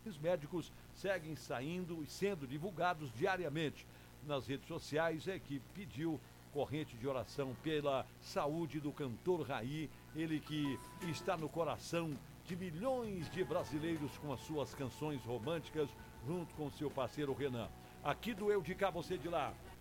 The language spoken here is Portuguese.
Os médicos seguem saindo e sendo divulgados diariamente. Nas redes sociais, a equipe pediu corrente de oração pela saúde do cantor Raí, ele que está no coração de milhões de brasileiros com as suas canções românticas, junto com seu parceiro Renan. Aqui do Eu de Cá, você de lá.